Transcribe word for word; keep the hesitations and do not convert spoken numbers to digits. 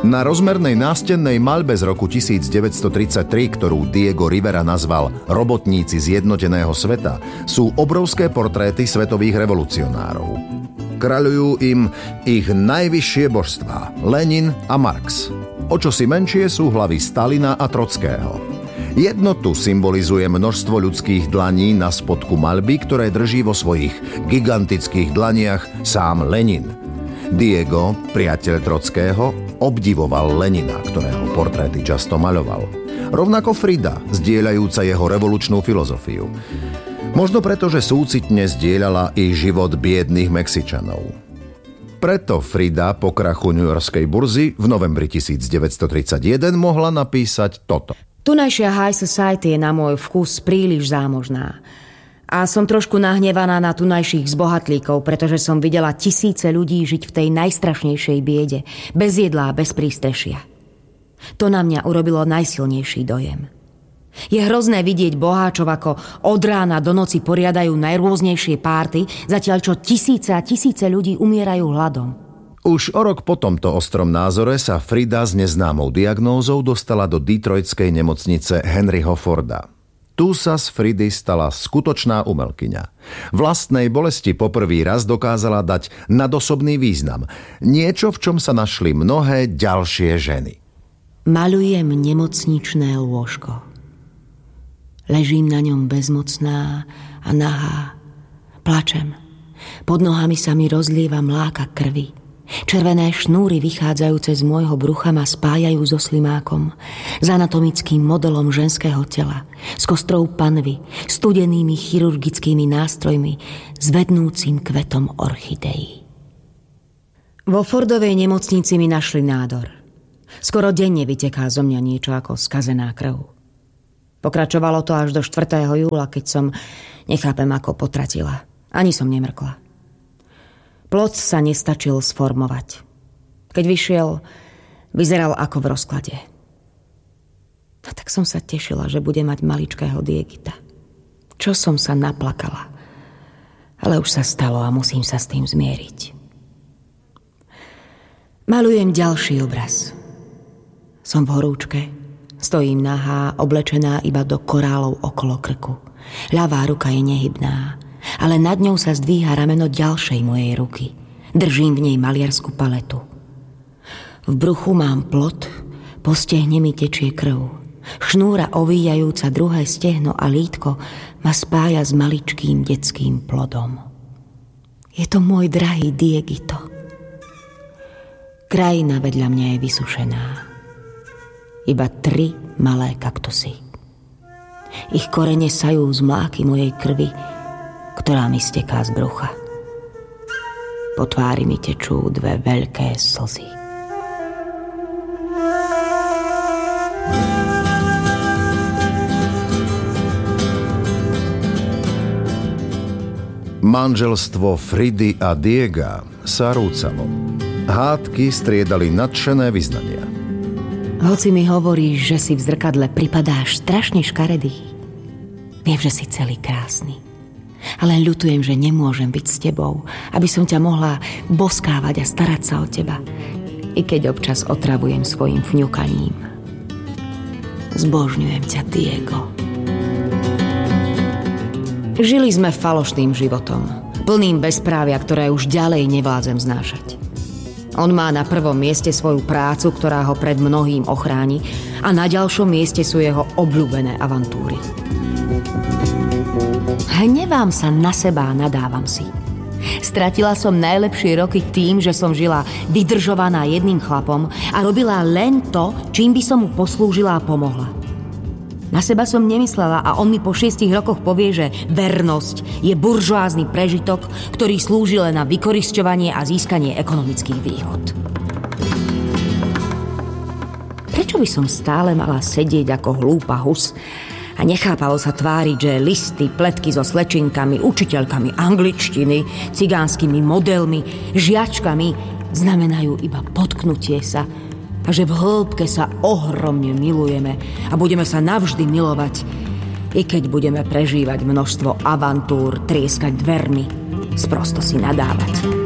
Na rozmernej nástennej maľbe z roku devätnásťstotridsaťtri, ktorú Diego Rivera nazval Robotníci zjednoteného sveta, sú obrovské portréty svetových revolucionárov. Kráľujú im ich najvyššie božstvá Lenin a Marx. O čosi menšie sú hlavy Stalina a Trockého. Jednotu symbolizuje množstvo ľudských dlaní na spodku maľby, ktoré drží vo svojich gigantických dlaniach sám Lenin. Diego, priateľ Trockého, obdivoval Lenina, ktorého portréty často maľoval. Rovnako Frida, zdieľajúca jeho revolučnú filozofiu. Možno preto, že súcitne zdieľala i život biedných Mexičanov. Preto Frida po krachu newyorskej burzy v novembri devätnásťstotridsaťjeden mohla napísať toto. Tunajšia high society je na môj vkus príliš zámožná. A som trošku nahnevaná na tunajších zbohatlíkov, pretože som videla tisíce ľudí žiť v tej najstrašnejšej biede, bez jedla a bez prístrešia. To na mňa urobilo najsilnejší dojem. Je hrozné vidieť boháčov, ako od rána do noci poriadajú najrôznejšie párty, zatiaľ čo tisíce a tisíce ľudí umierajú hladom. Už o rok po tomto ostrom názore sa Frida s neznámou diagnózou dostala do detroitskej nemocnice Henryho Forda. Tu sa z Fridy stala skutočná umelkyňa. Vlastnej bolesti poprvý raz dokázala dať nadosobný význam. Niečo, v čom sa našli mnohé ďalšie ženy. Maľujem nemocničné lôžko. Ležím na ňom bezmocná a nahá. Plačem. Pod nohami sa mi rozlieva mláka krvi. Červené šnúry vychádzajúce z môjho brucha ma spájajú so slimákom, s anatomickým modelom ženského tela, s kostrou panvy, studenými chirurgickými nástrojmi, s vednúcim kvetom orchideí. Vo Fordovej nemocnici mi našli nádor. Skoro denne vyteká zo mňa niečo ako skazená krv. Pokračovalo to až do štvrtého júla, keď som, nechápem ako, potratila. Ani som nemrkla. Plod sa nestačil sformovať. Keď vyšiel, vyzeral ako v rozklade. A tak som sa tešila, že bude mať maličkého Diegita. Čo som sa naplakala. Ale už sa stalo a musím sa s tým zmieriť. Malujem ďalší obraz. Som v horúčke. Stojím nahá, oblečená iba do korálov okolo krku. Ľavá ruka je nehybná, ale nad ňou sa zdvíha rameno ďalšej mojej ruky. Držím v nej maliarsku paletu. V bruchu mám plot, po stehne mi tečie krv. Šnúra ovíjajúca druhé stehno a lítko ma spája s maličkým detským plodom. Je to môj drahý Diegito. Krajina vedľa mňa je vysušená. Iba tri malé kaktusy. Ich korene sajú z mláky mojej krvi, ktorá mi steká z brucha. Po tvári mi tečú dve veľké slzy. Manželstvo Fridy a Diega sa rúcalo. Hádky striedali nadšené vyznania. Hoci mi hovoríš, že si v zrkadle pripadáš strašne škaredý. Viem, že si celý krásny. Ale ľutujem, že nemôžem byť s tebou, aby som ťa mohla boskávať a starať sa o teba. I keď občas otravujem svojim fňukaním. Zbožňujem ťa, Diego. Žili sme falošným životom, plným bezprávia, ktoré už ďalej nevládzem znášať. On má na prvom mieste svoju prácu, ktorá ho pred mnohým ochráni, a na ďalšom mieste sú jeho obľúbené avantúry. Hnevám sa na seba a nadávam si. Stratila som najlepšie roky tým, že som žila vydržovaná jedným chlapom a robila len to, čím by som mu poslúžila a pomohla. Na seba som nemyslela a on mi po šiestich rokoch povie, že vernosť je buržoázny prežitok, ktorý slúži len na vykorisťovanie a získanie ekonomických výhod. Prečo by som stále mala sedieť ako hlúpa hus a nechápalo sa tváriť, že listy, pletky so slečinkami, učiteľkami angličtiny, cigánskymi modelmi, žiačkami znamenajú iba potknutie sa a že v hĺbke sa ohromne milujeme a budeme sa navždy milovať, i keď budeme prežívať množstvo avantúr, trieskať dvermi, sprosto si nadávať.